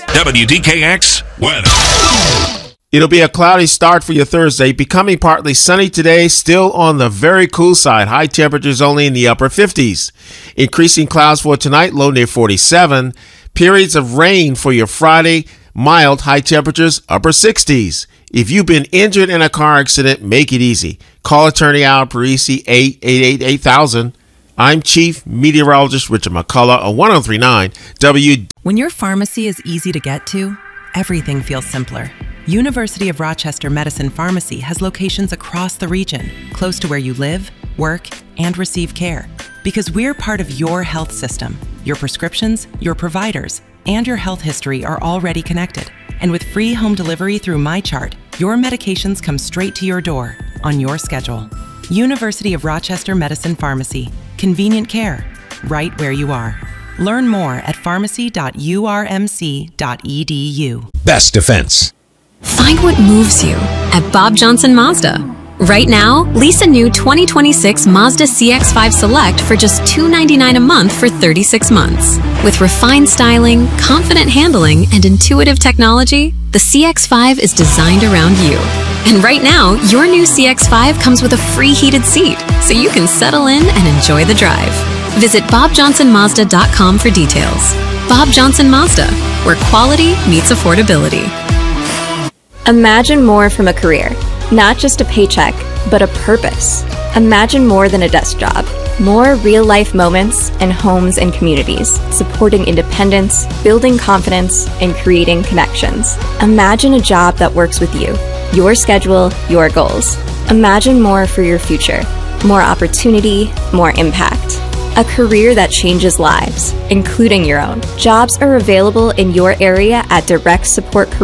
WDKX weather. It'll be a cloudy start for your Thursday, becoming partly sunny today, still on the very cool side. High temperatures only in the upper 50s. Increasing clouds for tonight, low near 47. Periods of rain for your Friday, mild, high temperatures, upper 60s. If you've been injured in a car accident, make it easy. Call attorney Al Parisi, 888-8000. I'm Chief Meteorologist Richard McCullough on 1039 W. When your pharmacy is easy to get to, everything feels simpler. University of Rochester Medicine Pharmacy has locations across the region, close to where you live, work, and receive care. Because we're part of your health system. Your prescriptions, your providers, and your health history are already connected. And with free home delivery through MyChart, your medications come straight to your door on your schedule. University of Rochester Medicine Pharmacy. Convenient care, right where you are. Learn more at pharmacy.urmc.edu. Best defense. Find what moves you at Bob Johnson Mazda. Right now, lease a new 2026 Mazda CX-5 Select for just $299 a month for 36 months. With refined styling, confident handling, and intuitive technology, the CX-5 is designed around you. And right now, your new CX-5 comes with a free heated seat, so you can settle in and enjoy the drive. Visit BobJohnsonMazda.com for details. Bob Johnson Mazda, where quality meets affordability. Imagine more from a career. Not just a paycheck, but a purpose. Imagine more than a desk job. More real-life moments in homes and communities, supporting independence, building confidence, and creating connections. Imagine a job that works with you, your schedule, your goals. Imagine more for your future. More opportunity, more impact. A career that changes lives, including your own. Jobs are available in your area at Direct Support Career